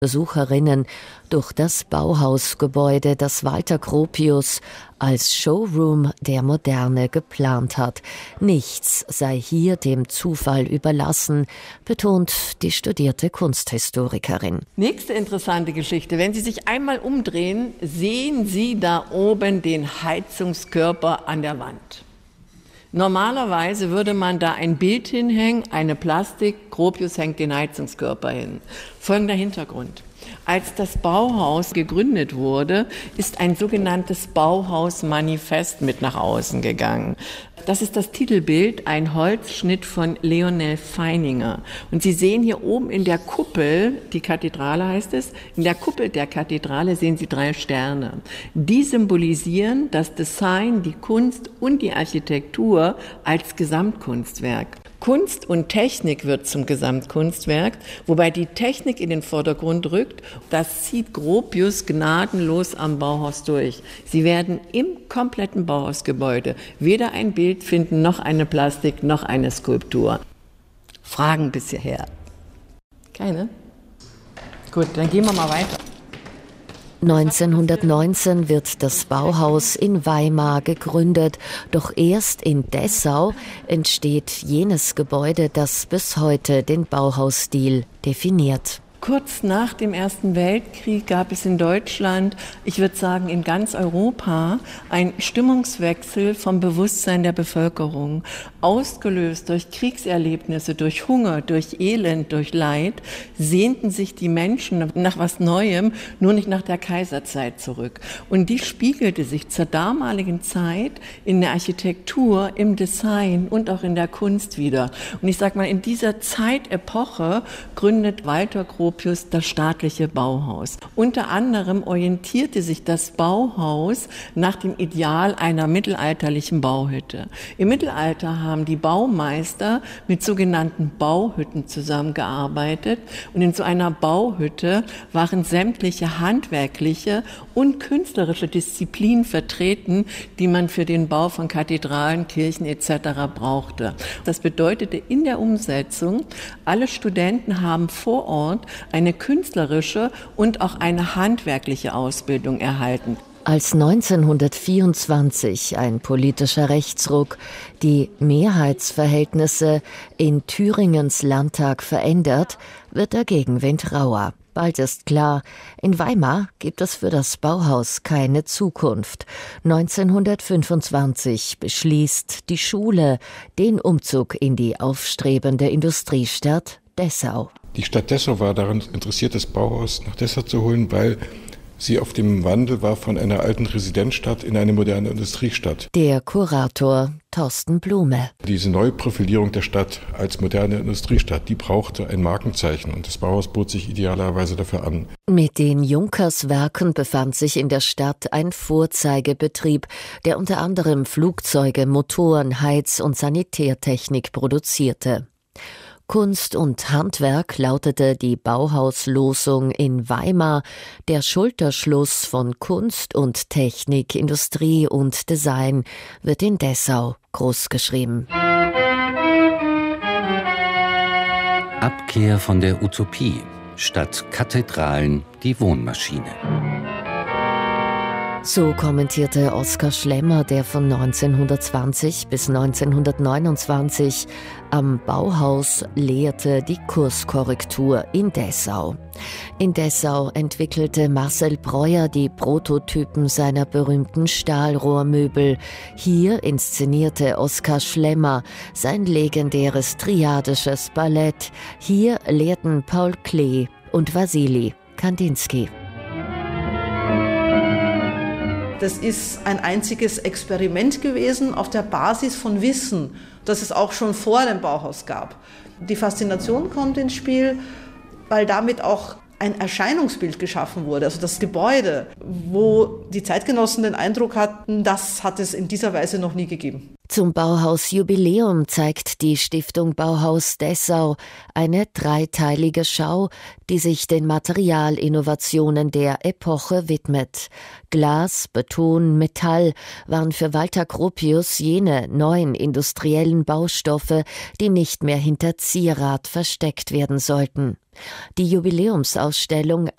Besucherinnen durch das Bauhausgebäude, das Walter Gropius als Showroom der Moderne geplant hat. Nichts sei hier dem Zufall überlassen, betont die studierte Kunsthistorikerin. Nächste interessante Geschichte. Wenn Sie sich einmal umdrehen, sehen Sie da oben den Heizungskörper an der Wand. Normalerweise würde man da ein Bild hinhängen, eine Plastik, Gropius hängt den Heizungskörper hin. Folgender Hintergrund. Als das Bauhaus gegründet wurde, ist ein sogenanntes Bauhausmanifest mit nach außen gegangen. Das ist das Titelbild, ein Holzschnitt von Leonel Feininger. Und Sie sehen hier oben in der Kuppel, die Kathedrale heißt es, in der Kuppel der Kathedrale sehen Sie 3 Sterne. Die symbolisieren das Design, die Kunst und die Architektur als Gesamtkunstwerk. Kunst und Technik wird zum Gesamtkunstwerk, wobei die Technik in den Vordergrund rückt. Das zieht Gropius gnadenlos am Bauhaus durch. Sie werden im kompletten Bauhausgebäude weder ein Bild finden, noch eine Plastik, noch eine Skulptur. Fragen bis hierher? Keine? Gut, dann gehen wir mal weiter. 1919 wird das Bauhaus in Weimar gegründet, doch erst in Dessau entsteht jenes Gebäude, das bis heute den Bauhausstil definiert. Kurz nach dem Ersten Weltkrieg gab es in Deutschland, ich würde sagen in ganz Europa, einen Stimmungswechsel vom Bewusstsein der Bevölkerung. Ausgelöst durch Kriegserlebnisse, durch Hunger, durch Elend, durch Leid, sehnten sich die Menschen nach was Neuem, nur nicht nach der Kaiserzeit zurück. Und die spiegelte sich zur damaligen Zeit in der Architektur, im Design und auch in der Kunst wieder. Und ich sage mal, in dieser Zeitepoche gründet Walter Gropius das staatliche Bauhaus. Unter anderem orientierte sich das Bauhaus nach dem Ideal einer mittelalterlichen Bauhütte. Im Mittelalter haben die Baumeister mit sogenannten Bauhütten zusammengearbeitet und in so einer Bauhütte waren sämtliche handwerkliche und künstlerische Disziplinen vertreten, die man für den Bau von Kathedralen, Kirchen etc. brauchte. Das bedeutete in der Umsetzung, alle Studenten haben vor Ort eine künstlerische und auch eine handwerkliche Ausbildung erhalten. Als 1924 ein politischer Rechtsruck die Mehrheitsverhältnisse in Thüringens Landtag verändert, wird der Gegenwind rauer. Bald ist klar, in Weimar gibt es für das Bauhaus keine Zukunft. 1925 beschließt die Schule den Umzug in die aufstrebende Industriestadt Dessau. Die Stadt Dessau war daran interessiert, das Bauhaus nach Dessau zu holen, weil sie auf dem Wandel war von einer alten Residenzstadt in eine moderne Industriestadt. Der Kurator Thorsten Blume. Diese Neuprofilierung der Stadt als moderne Industriestadt, die brauchte ein Markenzeichen und das Bauhaus bot sich idealerweise dafür an. Mit den Junkerswerken befand sich in der Stadt ein Vorzeigebetrieb, der unter anderem Flugzeuge, Motoren, Heiz- und Sanitärtechnik produzierte. Kunst und Handwerk lautete die Bauhauslosung in Weimar, der Schulterschluss von Kunst und Technik, Industrie und Design wird in Dessau großgeschrieben. Abkehr von der Utopie, statt Kathedralen die Wohnmaschine. So kommentierte Oskar Schlemmer, der von 1920 bis 1929 am Bauhaus lehrte, die Kurskorrektur in Dessau. In Dessau entwickelte Marcel Breuer die Prototypen seiner berühmten Stahlrohrmöbel. Hier inszenierte Oskar Schlemmer sein legendäres triadisches Ballett. Hier lehrten Paul Klee und Wassily Kandinsky. Das ist ein einziges Experiment gewesen auf der Basis von Wissen, das es auch schon vor dem Bauhaus gab. Die Faszination kommt ins Spiel, weil damit auch ein Erscheinungsbild geschaffen wurde, also das Gebäude, wo die Zeitgenossen den Eindruck hatten, das hat es in dieser Weise noch nie gegeben. Zum Bauhausjubiläum zeigt die Stiftung Bauhaus Dessau eine dreiteilige Schau, die sich den Materialinnovationen der Epoche widmet. Glas, Beton, Metall waren für Walter Gropius jene neuen industriellen Baustoffe, die nicht mehr hinter Zierat versteckt werden sollten. Die Jubiläumsausstellung